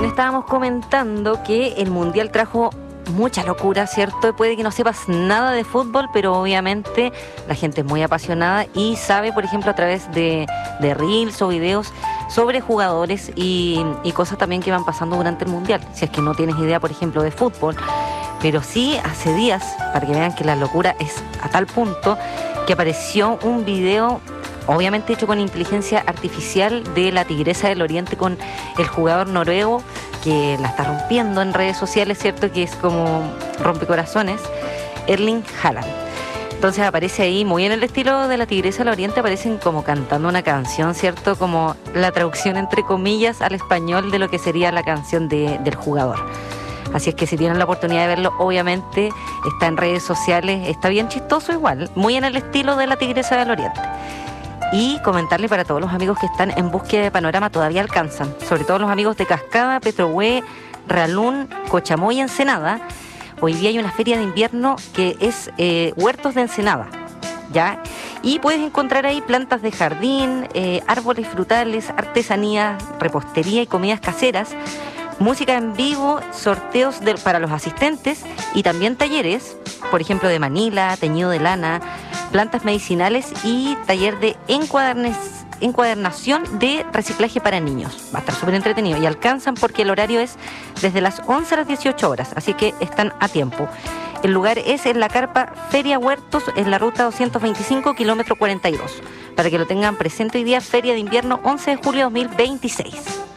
Recién estábamos comentando que el Mundial trajo mucha locura, ¿cierto? Puede que no sepas nada de fútbol, pero obviamente la gente es muy apasionada y sabe, por ejemplo, a través de reels o videos sobre jugadores y cosas también que van pasando durante el Mundial. Si es que no tienes idea, por ejemplo, de fútbol. Pero sí, hace días, para que vean que la locura es a tal punto, que apareció un video, obviamente hecho con inteligencia artificial, de la Tigresa del Oriente con el jugador noruego que la está rompiendo en redes sociales, ¿cierto? Que es como rompecorazones, Erling Haaland. Entonces aparece ahí, muy en el estilo de la Tigresa del Oriente, aparecen como cantando una canción, ¿cierto? Como la traducción entre comillas al español de lo que sería la canción del jugador. Así es que si tienen la oportunidad de verlo, obviamente está en redes sociales, está bien chistoso igual, muy en el estilo de la Tigresa del Oriente. Y comentarle para todos los amigos que están en búsqueda de panorama, todavía alcanzan, sobre todo los amigos de Cascada, Petrohue, Realún, Cochamoy y Ensenada. Hoy día hay una feria de invierno que es Huertos de Ensenada, ¿ya? Y puedes encontrar ahí plantas de jardín, árboles frutales, artesanía, repostería y comidas caseras, música en vivo, sorteos para los asistentes y también talleres, por ejemplo, de Manila, teñido de lana, plantas medicinales y taller de encuadernación de reciclaje para niños. Va a estar súper entretenido y alcanzan porque el horario es desde las 11 a las 18 horas, así que están a tiempo. El lugar es en la carpa Feria Huertos, en la ruta 225, kilómetro 42. Para que lo tengan presente hoy día, Feria de Invierno 11 de julio 2026.